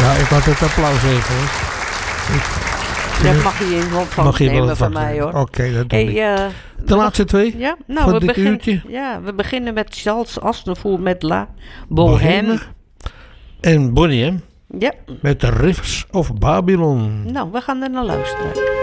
Ja, ik had het applaus even hoor. Dat mag je in ontvangst nemen van mij hoor. Oké, dat doe ik. Hey, De laatste twee ja, van dit uurtje. Ja, we beginnen met Charles Aznavour met La Bohème. En Bonnie M. Ja. Met The Rivers of Babylon. Nou, we gaan er naar luisteren.